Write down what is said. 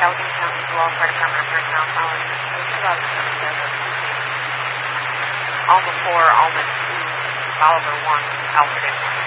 Allegheny County Law Fire Department personnel following the 2007 Alma 4, Alma 2, Oliver 1, Alfred 1.